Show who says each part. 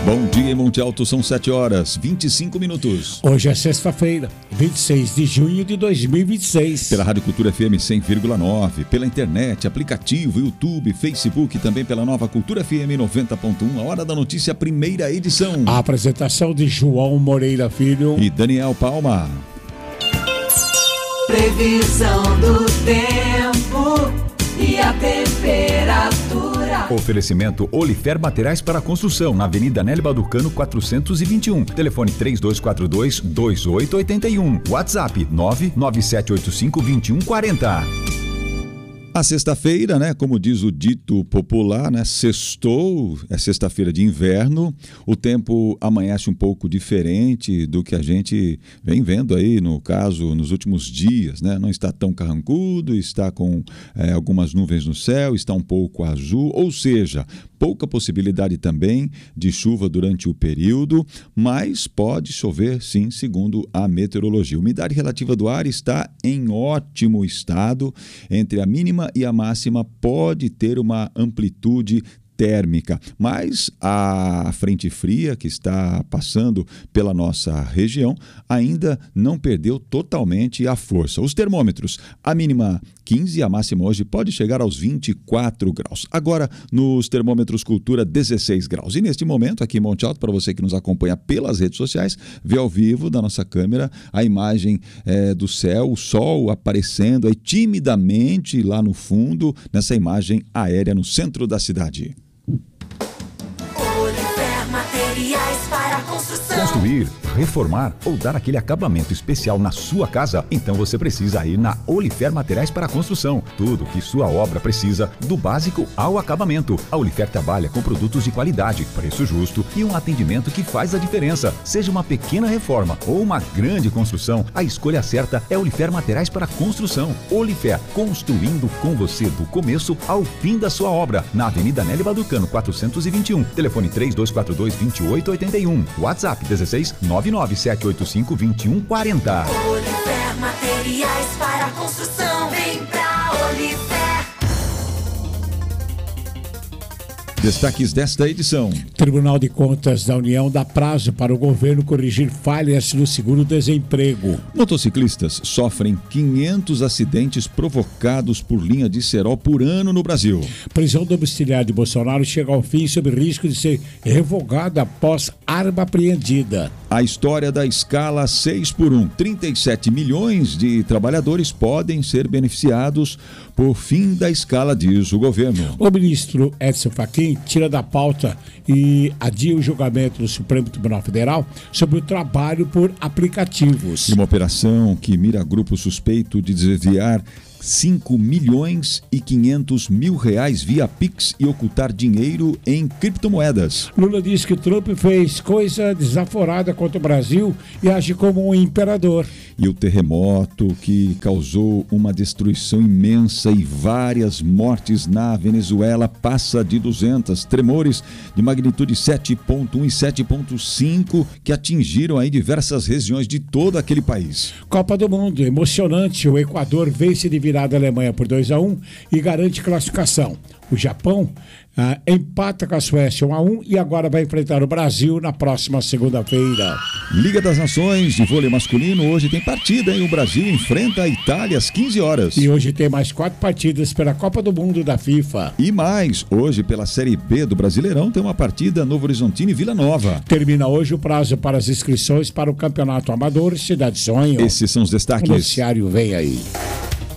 Speaker 1: Bom dia em Monte Alto, são 7h25.
Speaker 2: Hoje é sexta-feira, 26 de junho de 2026.
Speaker 1: Pela Rádio Cultura FM 100,9, pela internet, aplicativo, YouTube, Facebook, também pela Nova Cultura FM 90.1, a Hora da Notícia, primeira edição.
Speaker 2: A apresentação de João Moreira Filho
Speaker 1: e Daniel Palma.
Speaker 3: Previsão do tempo e a temperatura.
Speaker 4: Oferecimento Olifer Materiais para Construção, na Avenida Nélio Baducano 421. Telefone 3242-2881. WhatsApp 99785-2140.
Speaker 1: A sexta-feira, né, como diz o dito popular, né, sextou, é sexta-feira de inverno, o tempo amanhece um pouco diferente do que a gente vem vendo aí, no caso, nos últimos dias, né, não está tão carrancudo, está com algumas nuvens no céu, está um pouco azul, ou seja, pouca possibilidade também de chuva durante o período, mas pode chover sim, segundo a meteorologia. A umidade relativa do ar está em ótimo estado, entre a mínima e a máxima pode ter uma amplitude térmica, mas a frente fria que está passando pela nossa região ainda não perdeu totalmente a força. Os termômetros, a mínima 15, a máxima hoje pode chegar aos 24 graus. Agora, nos termômetros Cultura, 16 graus. E neste momento, aqui em Monte Alto, para você que nos acompanha pelas redes sociais, vê ao vivo da nossa câmera a imagem do céu, o sol aparecendo aí timidamente lá no fundo, nessa imagem aérea no centro da cidade.
Speaker 3: Olifer Materiais para Construção.
Speaker 4: Construir, reformar ou dar aquele acabamento especial na sua casa? Então você precisa ir na Olifer Materiais para Construção. Tudo que sua obra precisa, do básico ao acabamento. A Olifer trabalha com produtos de qualidade, preço justo e um atendimento que faz a diferença. Seja uma pequena reforma ou uma grande construção, a escolha certa é Olifer Materiais para Construção. Olifer, construindo com você do começo ao fim da sua obra. Na Avenida Nélio Baducano 421. Telefone 3242-2881. WhatsApp 16 99785-2140.
Speaker 3: Olifer Materiais para Construção. Vem pra Olifer.
Speaker 1: Destaques desta edição.
Speaker 2: Tribunal de Contas da União dá prazo para o governo corrigir falhas no seguro-desemprego.
Speaker 1: Motociclistas sofrem 500 acidentes provocados por linha de cerol por ano no Brasil.
Speaker 2: Prisão domiciliar de Bolsonaro chega ao fim sob risco de ser revogada após arma apreendida.
Speaker 1: A história da escala 6x1. 37 milhões de trabalhadores podem ser beneficiados por fim da escala, diz o governo.
Speaker 2: O ministro Edson Fachin tira da pauta e adia o julgamento do Supremo Tribunal Federal sobre o trabalho por aplicativos.
Speaker 1: De uma operação que mira grupo suspeito de desviar 5 milhões e 500 mil reais via Pix e ocultar dinheiro em criptomoedas.
Speaker 2: Lula diz que Trump fez coisa desaforada contra o Brasil e age como um imperador.
Speaker 1: E o terremoto que causou uma destruição imensa e várias mortes na Venezuela passa de 200. Tremores de magnitude 7.1 e 7.5 que atingiram aí diversas regiões de todo aquele país.
Speaker 2: Copa do Mundo, emocionante. O Equador vence de virada a Alemanha por 2-1 e garante classificação. O Japão empata com a Suécia 1-1 e agora vai enfrentar o Brasil na próxima segunda-feira.
Speaker 1: Liga das Nações de vôlei masculino, hoje tem partida, hein? O Brasil enfrenta a Itália às 15 horas.
Speaker 2: E hoje tem mais 4 partidas pela Copa do Mundo da FIFA.
Speaker 1: E mais, hoje pela Série B do Brasileirão tem uma partida Novo Horizontino e Vila Nova.
Speaker 2: Termina hoje o prazo para as inscrições para o Campeonato Amador Cidade Sonho.
Speaker 1: Esses são os destaques.
Speaker 2: O noticiário vem aí.